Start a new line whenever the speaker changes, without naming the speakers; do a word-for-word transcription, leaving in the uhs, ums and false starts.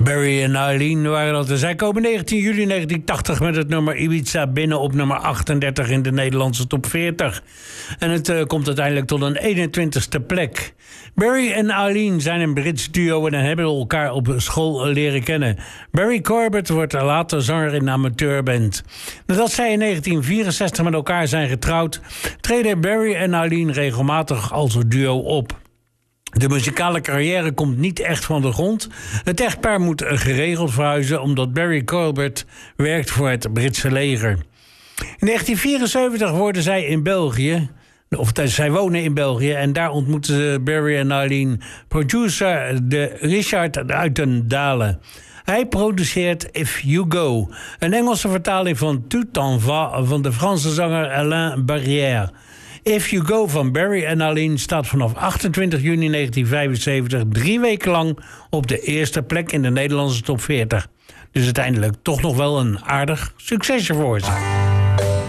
Barry en Eileen waren dat. Zij komen negentien juli negentien tachtig met het nummer Ibiza binnen op nummer achtendertig in de Nederlandse top veertig. En het uh, komt uiteindelijk tot een eenentwintigste plek. Barry en Eileen zijn een Brits duo en hebben elkaar op school leren kennen. Barry Corbett wordt later zanger in een amateurband. Nadat zij in negentien vierenzestig met elkaar zijn getrouwd, treden Barry en Eileen regelmatig als duo op. De muzikale carrière komt niet echt van de grond. Het echtpaar moet geregeld verhuizen omdat Barry Corbett werkt voor het Britse leger. In negentien vierenzeventig worden zij in België, of zij wonen in België, en daar ontmoeten ze Barry en Eileen producer de Richard uit den Dalen. Hij produceert If You Go, een Engelse vertaling van Tout en va van de Franse zanger Alain Barrière. If You Go van Barry en Eileen staat vanaf achtentwintig juni negentien vijfenzeventig drie weken lang op de eerste plek in de Nederlandse top veertig. Dus uiteindelijk toch nog wel een aardig succesje voor ze.